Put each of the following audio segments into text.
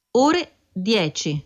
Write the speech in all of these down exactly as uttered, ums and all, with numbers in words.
ore dieci.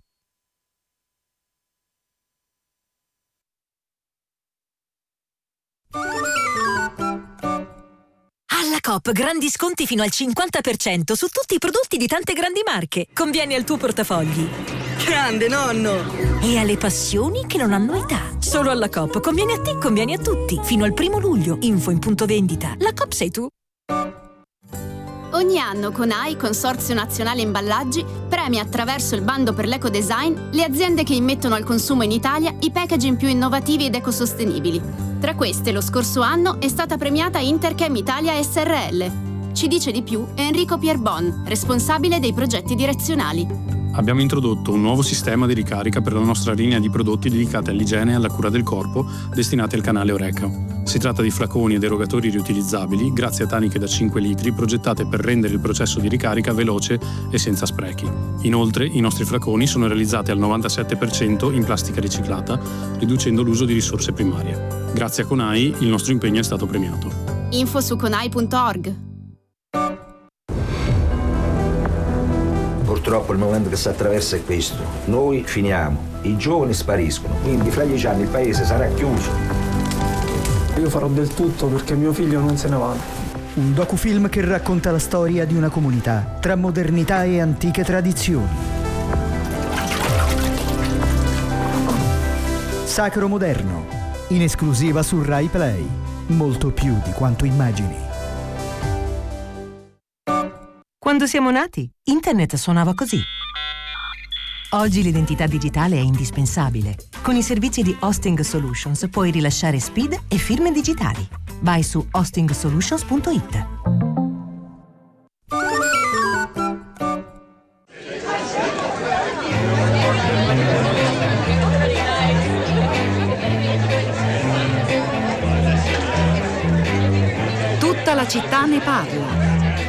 Alla Coop grandi sconti fino al cinquanta per cento su tutti i prodotti di tante grandi marche. Conviene al tuo portafogli. Grande nonno! E alle passioni che non hanno età. Solo alla Coop conviene a te, conviene a tutti. Fino al primo luglio. Info in punto vendita. La Coop sei tu. Ogni anno CONAI, Consorzio Nazionale Imballaggi, premia attraverso il bando per l'ecodesign le aziende che immettono al consumo in Italia i packaging più innovativi ed ecosostenibili. Tra queste, lo scorso anno è stata premiata Interchem Italia S R L. Ci dice di più Enrico Pierbon, responsabile dei progetti direzionali. Abbiamo introdotto un nuovo sistema di ricarica per la nostra linea di prodotti dedicati all'igiene e alla cura del corpo, destinati al canale Oreca. Si tratta di flaconi ed erogatori riutilizzabili, grazie a taniche da cinque litri, progettate per rendere il processo di ricarica veloce e senza sprechi. Inoltre, i nostri flaconi sono realizzati al novantasette per cento in plastica riciclata, riducendo l'uso di risorse primarie. Grazie a CONAI, il nostro impegno è stato premiato. Info su conai punto org. Purtroppo il momento che si attraversa è questo. Noi finiamo, i giovani spariscono, quindi fra dieci anni il paese sarà chiuso. Io farò del tutto perché mio figlio non se ne vada. Un docufilm che racconta la storia di una comunità tra modernità e antiche tradizioni. Sacro Moderno, in esclusiva su Rai Play. Molto più di quanto immagini. Quando siamo nati, Internet suonava così. Oggi l'identità digitale è indispensabile. Con i servizi di Hosting Solutions puoi rilasciare S P I D e firme digitali. Vai su hosting solutions punto it. Tutta la città ne parla.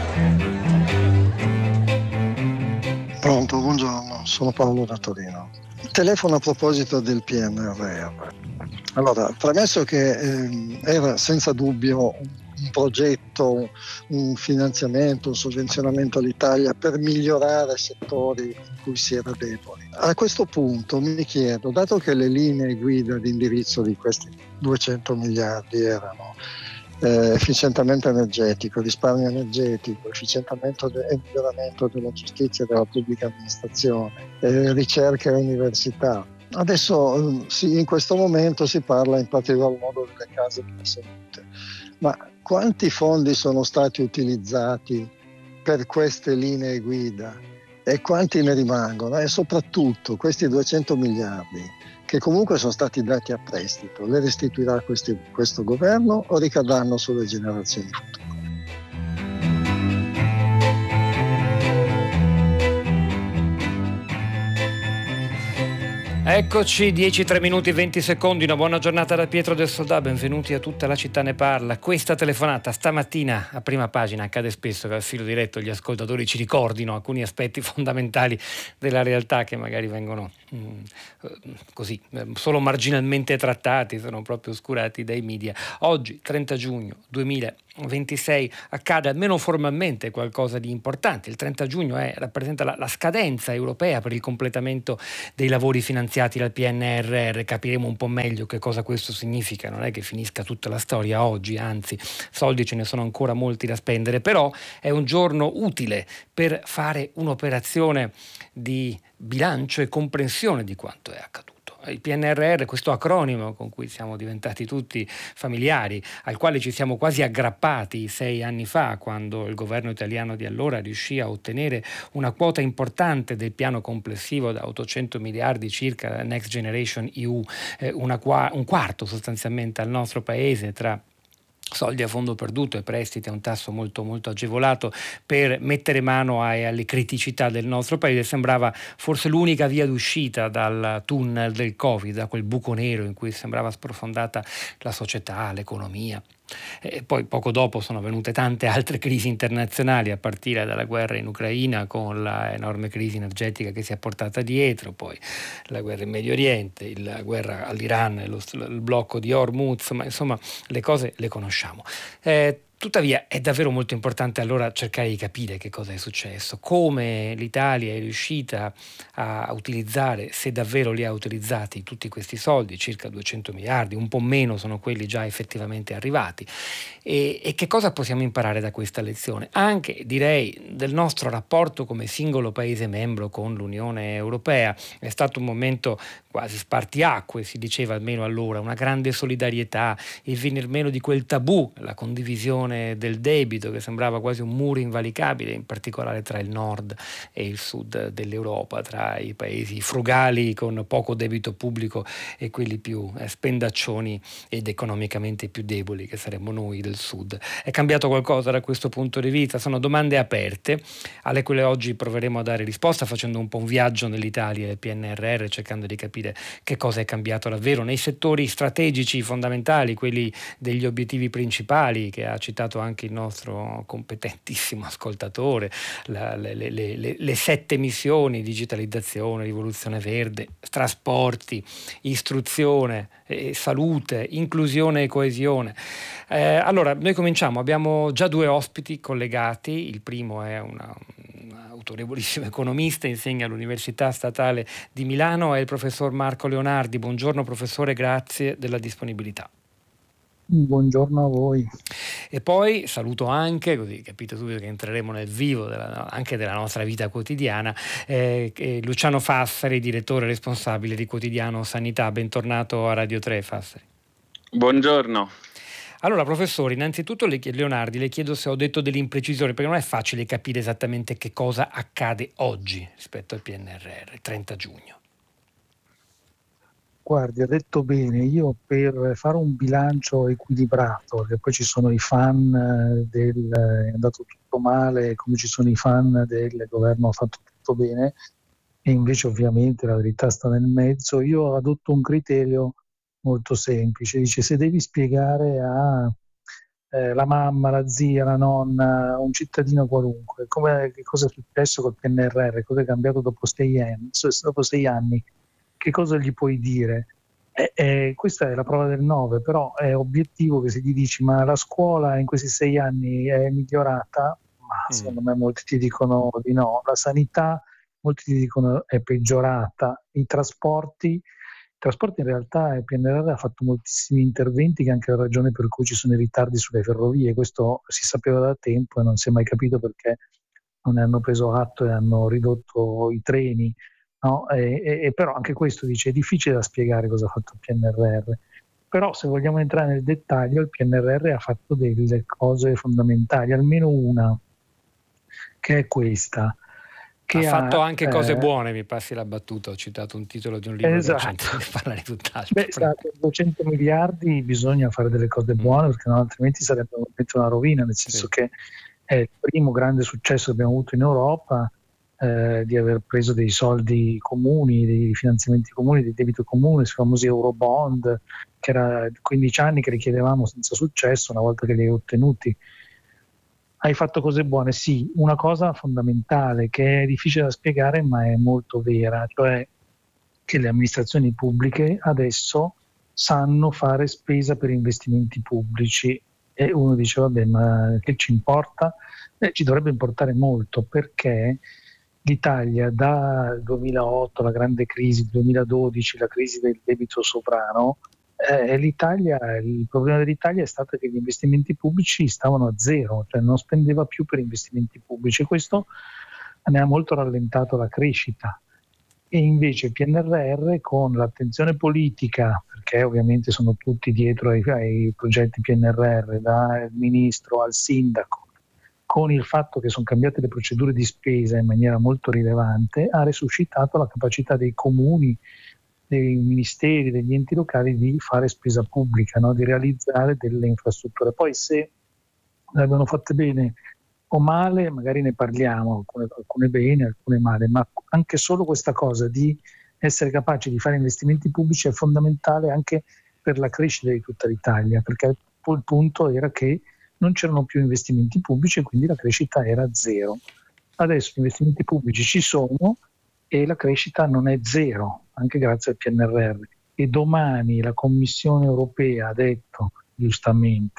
Pronto, buongiorno, sono Paolo da Torino. Telefono a proposito del P N R R. Allora, premesso che eh, era senza dubbio un progetto, un finanziamento, un sovvenzionamento all'Italia per migliorare settori in cui si era deboli. A questo punto mi chiedo, dato che le linee guida di indirizzo di questi duecento miliardi erano Eh, efficientamento energetico, risparmio energetico, efficientamento de- e miglioramento della giustizia e della pubblica amministrazione, eh, ricerca e università. Adesso eh, sì, in questo momento si parla in particolar modo delle case della salute, ma quanti fondi sono stati utilizzati per queste linee guida e quanti ne rimangono? E soprattutto questi duecento miliardi che comunque sono stati dati a prestito, le restituirà questi, questo governo o ricadranno sulle generazioni future? Eccoci, dieci, tre minuti e venti secondi, una buona giornata da Pietro del Soldà, benvenuti a Tutta la città ne parla. Questa telefonata stamattina a prima pagina, accade spesso che al filo diretto gli ascoltatori ci ricordino alcuni aspetti fondamentali della realtà che magari vengono mh, così solo marginalmente trattati, sono proprio oscurati dai media. Oggi, trenta giugno duemilaventisei, accade almeno formalmente qualcosa di importante. Il trenta giugno è, rappresenta la, la scadenza europea per il completamento dei lavori finanziari dal P N R R. Capiremo un po' meglio che cosa questo significa, non è che finisca tutta la storia oggi, anzi soldi ce ne sono ancora molti da spendere, però è un giorno utile per fare un'operazione di bilancio e comprensione di quanto è accaduto. Il P N R R, questo acronimo con cui siamo diventati tutti familiari, al quale ci siamo quasi aggrappati sei anni fa, quando il governo italiano di allora riuscì a ottenere una quota importante del piano complessivo da ottocento miliardi circa, Next Generation E U, eh, una, un quarto sostanzialmente al nostro paese, tra soldi a fondo perduto e prestiti a un tasso molto molto agevolato per mettere mano ai, alle criticità del nostro paese. Sembrava forse l'unica via d'uscita dal tunnel del Covid, da quel buco nero in cui sembrava sprofondata la società, l'economia. E poi poco dopo sono venute tante altre crisi internazionali, a partire dalla guerra in Ucraina con la enorme crisi energetica che si è portata dietro, poi la guerra in Medio Oriente, la guerra all'Iran, lo, il blocco di Hormuz, ma insomma le cose le conosciamo. Eh, Tuttavia è davvero molto importante allora cercare di capire che cosa è successo, come l'Italia è riuscita a utilizzare, se davvero li ha utilizzati, tutti questi soldi, circa duecento miliardi, un po' meno sono quelli già effettivamente arrivati, e, e che cosa possiamo imparare da questa lezione, anche direi del nostro rapporto come singolo paese membro con l'Unione Europea. È stato un momento quasi spartiacque, si diceva almeno allora, una grande solidarietà, il venir meno di quel tabù, la condivisione del debito che sembrava quasi un muro invalicabile, in particolare tra il nord e il sud dell'Europa, tra i paesi frugali con poco debito pubblico e quelli più eh, spendaccioni ed economicamente più deboli, che saremmo noi del sud. È cambiato qualcosa da questo punto di vista? Sono domande aperte alle quali oggi proveremo a dare risposta facendo un po' un viaggio nell'Italia del P N R R, cercando di capire che cosa è cambiato davvero nei settori strategici fondamentali, quelli degli obiettivi principali che ha citato anche il nostro competentissimo ascoltatore, la, le, le, le, le sette missioni: digitalizzazione, rivoluzione verde, trasporti, istruzione, eh, salute, inclusione e coesione. Eh, allora, noi cominciamo, abbiamo già due ospiti collegati. Il primo è una, una autorevolissimo economista, insegna all'Università Statale di Milano, è il professor Marco Leonardi. Buongiorno professore, grazie della disponibilità. Buongiorno a voi. E poi saluto anche, così capite subito che entreremo nel vivo della, anche della nostra vita quotidiana, eh, eh, Luciano Fassari, direttore responsabile di Quotidiano Sanità. Bentornato a Radio tre, Fassari. Buongiorno. Allora professore, innanzitutto le, Leonardi, le chiedo se ho detto delle imprecisioni, perché non è facile capire esattamente che cosa accade oggi rispetto al P N R R, trenta giugno. Guardi, ha detto bene, io per fare un bilancio equilibrato, perché poi ci sono i fan del è andato tutto male, come ci sono i fan del governo ha fatto tutto bene, e invece ovviamente la verità sta nel mezzo, io adotto un criterio molto semplice, dice se devi spiegare a eh, la mamma, la zia, la nonna, un cittadino qualunque, come, che cosa è successo col P N R R, cosa è cambiato dopo sei anni, dopo sei anni, che cosa gli puoi dire? Eh, eh, questa è la prova del nove, però è obiettivo che se gli dici ma la scuola in questi sei anni è migliorata, ma secondo me molti ti dicono di no, la sanità molti ti dicono è peggiorata, i trasporti, i trasporti in realtà il P N R R ha fatto moltissimi interventi che è anche la ragione per cui ci sono i ritardi sulle ferrovie, questo si sapeva da tempo e non si è mai capito perché non ne hanno preso atto e hanno ridotto i treni. No? E, e, e però anche questo dice è difficile da spiegare cosa ha fatto il P N R R, però se vogliamo entrare nel dettaglio il P N R R ha fatto delle cose fondamentali, almeno una che è questa che ha fatto ha, anche cose eh, buone, mi passi la battuta, ho citato un titolo di un libro esatto. recente, parla di tutt'altro. Beh, stato duecento miliardi, bisogna fare delle cose buone, mm. perché no, altrimenti sarebbe una rovina, nel senso sì. che è il primo grande successo che abbiamo avuto in Europa, Eh, di aver preso dei soldi comuni, dei finanziamenti comuni, dei debito comune, i famosi Eurobond, che era quindici anni che richiedevamo senza successo, una volta che li hai ottenuti. Hai fatto cose buone? Sì, una cosa fondamentale che è difficile da spiegare ma è molto vera, cioè che le amministrazioni pubbliche adesso sanno fare spesa per investimenti pubblici, e uno dice vabbè ma che ci importa? Eh, ci dovrebbe importare molto, perché l'Italia dal duemilaotto, la grande crisi, del duemiladodici, la crisi del debito sovrano, eh, l'Italia, il problema dell'Italia è stato che gli investimenti pubblici stavano a zero, cioè non spendeva più per investimenti pubblici, e questo ne ha molto rallentato la crescita. E invece il P N R R, con l'attenzione politica, perché ovviamente sono tutti dietro ai, ai progetti P N R R, dal ministro al sindaco, con il fatto che sono cambiate le procedure di spesa in maniera molto rilevante, ha resuscitato la capacità dei comuni, dei ministeri, degli enti locali di fare spesa pubblica, no? Di realizzare delle infrastrutture. Poi se le abbiano fatte bene o male, magari ne parliamo, alcune, alcune bene, alcune male, ma anche solo questa cosa di essere capaci di fare investimenti pubblici è fondamentale anche per la crescita di tutta l'Italia, perché il punto era che non c'erano più investimenti pubblici e quindi la crescita era zero. Adesso gli investimenti pubblici ci sono e la crescita non è zero, anche grazie al P N R R. E domani la Commissione europea ha detto giustamente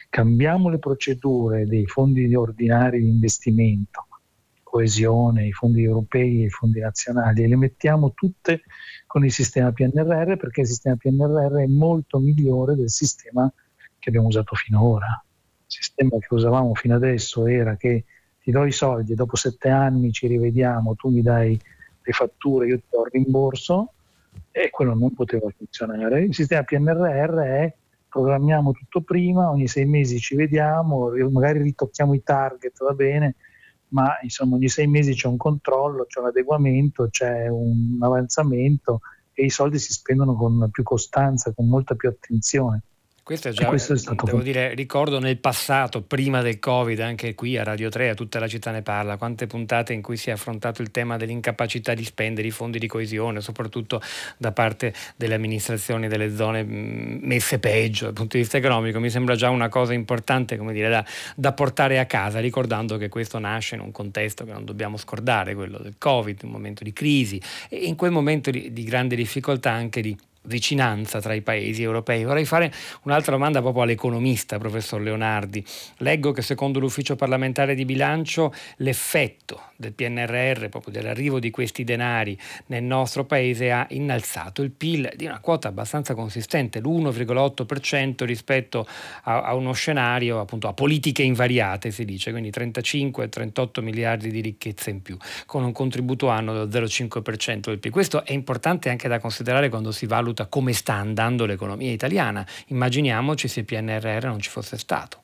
cambiamo le procedure dei fondi ordinari di investimento, coesione, i fondi europei e i fondi nazionali, e le mettiamo tutte con il sistema P N R R, perché il sistema P N R R è molto migliore del sistema che abbiamo usato finora. Il sistema che usavamo fino adesso era che ti do i soldi e dopo sette anni ci rivediamo, tu mi dai le fatture, io ti do il rimborso, e quello non poteva funzionare. Il sistema P N R R è programmiamo tutto prima, ogni sei mesi ci vediamo, magari ritocchiamo i target, va bene, ma insomma ogni sei mesi c'è un controllo, c'è un adeguamento, c'è un avanzamento e i soldi si spendono con più costanza, con molta più attenzione. Questo è già, questo è stato devo dire, ricordo nel passato, prima del Covid, anche qui a Radio tre, a Tutta la città ne parla, quante puntate in cui si è affrontato il tema dell'incapacità di spendere i fondi di coesione, soprattutto da parte delle amministrazioni delle zone messe peggio dal punto di vista economico. Mi sembra già una cosa importante, come dire, da, da portare a casa, ricordando che questo nasce in un contesto che non dobbiamo scordare, quello del Covid, un momento di crisi e in quel momento di, di grande difficoltà anche di vicinanza tra i paesi europei. Vorrei fare un'altra domanda proprio all'economista, professor Leonardi. Leggo che secondo l'Ufficio parlamentare di bilancio l'effetto del P N R R, proprio dell'arrivo di questi denari nel nostro paese, ha innalzato il P I L di una quota abbastanza consistente, l'uno virgola otto per cento rispetto a, a uno scenario, appunto, a politiche invariate, si dice, quindi trentacinque trentotto miliardi di ricchezza in più, con un contributo annuo dello zero virgola cinque per cento del P I L. Questo è importante anche da considerare quando si valuta come sta andando l'economia italiana. Immaginiamoci se il P N R R non ci fosse stato.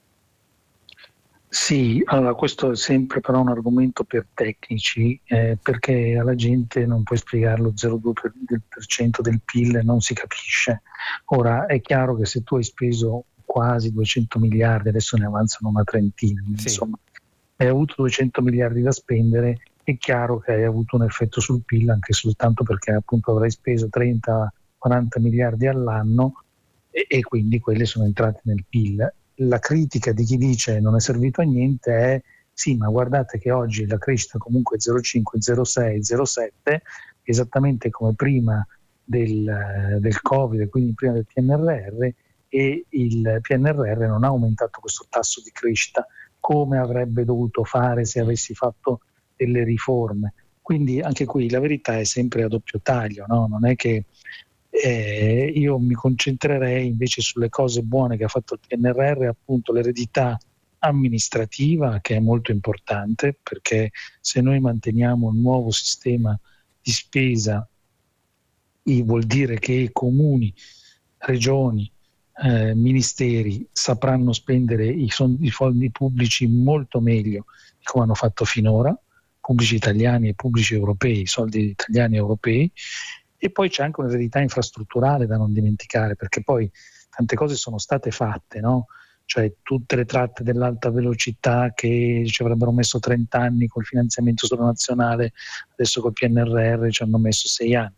Sì, allora questo è sempre però un argomento per tecnici, eh, perché alla gente non puoi spiegare lo zero virgola due per cento del P I L, non si capisce. Ora è chiaro che se tu hai speso quasi duecento miliardi, adesso ne avanzano una trentina, sì. Insomma, hai avuto duecento miliardi da spendere, è chiaro che hai avuto un effetto sul P I L anche soltanto perché appunto avrai speso trenta quaranta miliardi all'anno e, e quindi quelle sono entrate nel P I L. La critica di chi dice non è servito a niente è sì, ma guardate che oggi la crescita comunque è zero virgola cinque, zero virgola sei, zero virgola sette, esattamente come prima del, del Covid, quindi prima del P N R R, e il P N R R non ha aumentato questo tasso di crescita come avrebbe dovuto fare se avessi fatto delle riforme. Quindi anche qui la verità è sempre a doppio taglio, no? Non è che eh, io mi concentrerei invece sulle cose buone che ha fatto il P N R R, appunto l'eredità amministrativa, che è molto importante, perché se noi manteniamo un nuovo sistema di spesa vuol dire che comuni, regioni, eh, ministeri sapranno spendere i, son- i fondi pubblici molto meglio di come hanno fatto finora, pubblici italiani e pubblici europei, soldi italiani e europei. E poi c'è anche un'eredità infrastrutturale da non dimenticare, perché poi tante cose sono state fatte, no? Cioè tutte le tratte dell'alta velocità che ci avrebbero messo trenta anni col finanziamento solo nazionale, adesso col P N R R ci hanno messo sei anni.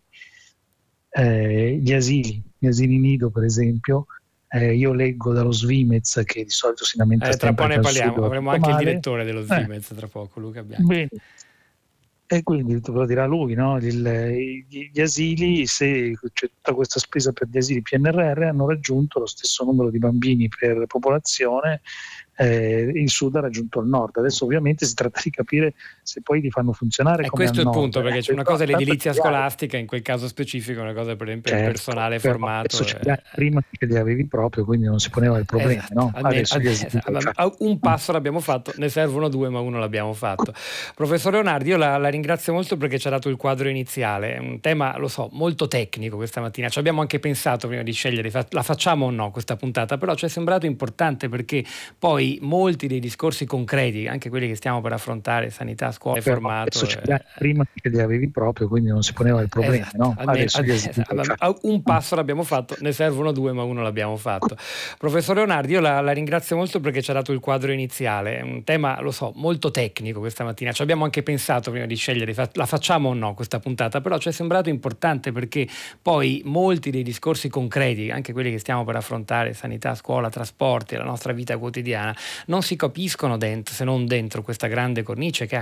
Eh, gli asili, gli asili nido per esempio, eh, io leggo dallo Svimez che di solito si lamenta eh, tra sempre poco ne parliamo, sud, avremo anche male. il direttore dello Svimez eh. tra poco, Luca Bianchi. Bene. E quindi te lo dirà lui, no? Il, gli asili, se c'è tutta questa spesa per gli asili P N R R, hanno raggiunto lo stesso numero di bambini per popolazione, eh, il sud ha raggiunto il nord. Adesso ovviamente si tratta di capire se poi li fanno funzionare e come questo è il nord. punto, perché c'è una cosa è l'edilizia Tanto scolastica, in quel caso specifico, una cosa per esempio certo, il personale però formato. Adesso ce li hai prima che li avevi proprio, quindi non si poneva il problema. Esatto, No? almeno, Adesso almeno, esatto, esatto, un passo l'abbiamo fatto, ne servono due, ma uno l'abbiamo fatto. Professor Leonardi, io la, la ringrazio molto perché ci ha dato il quadro iniziale. È un tema, lo so, molto tecnico questa mattina. Ci abbiamo anche pensato prima di scegliere la facciamo o no questa puntata, però ci è sembrato importante perché poi molti dei discorsi concreti, anche quelli che stiamo per affrontare, sanità, scuola, però formato, ce li hai prima che li avevi proprio, quindi non si poneva il problema. Esatto, No? almeno, Adesso esatto, un passo l'abbiamo fatto, ne servono due, ma uno l'abbiamo fatto. Professor Leonardi, io la, la ringrazio molto perché ci ha dato il quadro iniziale. È un tema, lo so, molto tecnico questa mattina. Ci abbiamo anche pensato prima di scegliere la facciamo o no questa puntata, però ci è sembrato importante perché poi molti dei discorsi concreti, anche quelli che stiamo per affrontare, sanità, scuola, trasporti, la nostra vita quotidiana, non si capiscono dentro, se non dentro questa grande cornice che ha